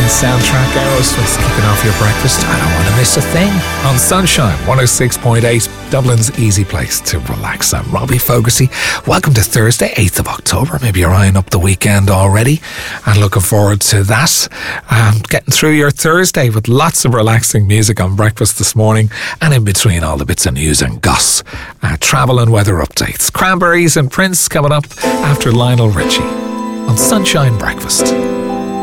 soundtrack. Aerosmith kicking off your breakfast. I don't want to miss a thing. On Sunshine 106.8, Dublin's easy place to relax. I'm Robbie Fogarty. Welcome to Thursday, 8th of October. Maybe you're eyeing up the weekend already and looking forward to that. Getting through your Thursday with lots of relaxing music on breakfast this morning, and in between all the bits of news and goss, travel and weather updates. Cranberries and Prince coming up after Lionel Richie on Sunshine Breakfast.